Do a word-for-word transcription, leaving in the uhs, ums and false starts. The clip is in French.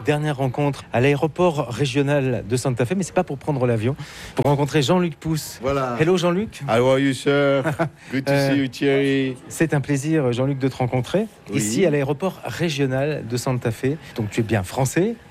dernière rencontre à l'aéroport régional de Santa Fe, mais c'est pas pour prendre l'avion, pour rencontrer Jean-Luc Pousse. Voilà. Hello Jean-Luc. How are you, sir? Good to Euh, see you, Thierry. C'est un plaisir, Jean-Luc, de te rencontrer Oui. ici à l'aéroport régional de Santa Fe. Donc tu es bien français,